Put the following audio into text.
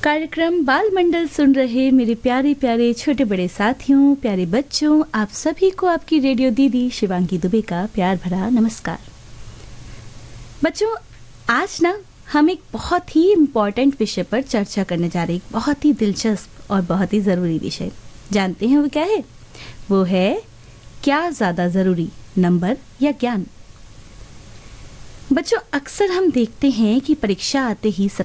कार्यक्रम बाल मंडल सुन रहे मेरे प्यारे प्यारे छोटे बड़े साथियों, प्यारे बच्चों, आप सभी को आपकी रेडियो दीदी शिवांगी दुबे का प्यार भरा नमस्कार। बच्चों, आज ना हम एक बहुत ही इम्पॉर्टेंट विषय पर चर्चा करने जा रहे हैं। बहुत ही दिलचस्प और बहुत ही ज़रूरी विषय। जानते हैं वो क्या है? वो है क्या ज़्यादा ज़रूरी, नंबर या ज्ञान। बच्चों, अक्सर हम देखते हैं कि परीक्षा आते ही